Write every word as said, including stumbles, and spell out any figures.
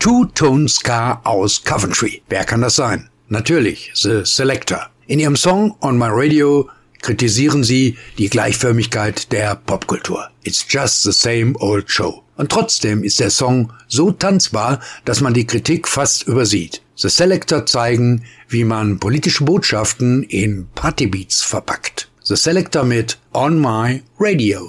Two-Tone Ska aus Coventry. Wer kann das sein? Natürlich, The Selecter. In ihrem Song On My Radio kritisieren sie die Gleichförmigkeit der Popkultur. It's just the same old show. Und trotzdem ist der Song so tanzbar, dass man die Kritik fast übersieht. The Selecter zeigen, wie man politische Botschaften in Partybeats verpackt. The Selecter mit On My Radio.